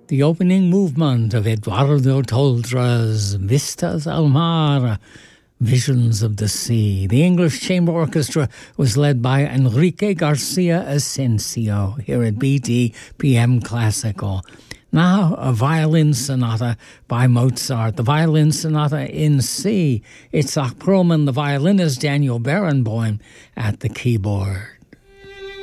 The opening movement of Eduardo Toldra's Vistas al Mar, Visions of the Sea. The English Chamber Orchestra was led by Enrique Garcia Asensio here at BT Classical. Now, a violin sonata by Mozart, the violin sonata in C. Itzhak Perlman, the violinist, Daniel Barenboim at the keyboard.